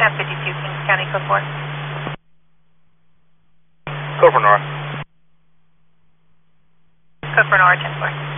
1052, Kings County, code 4. Code for Nora. Code for Nora, 10-4.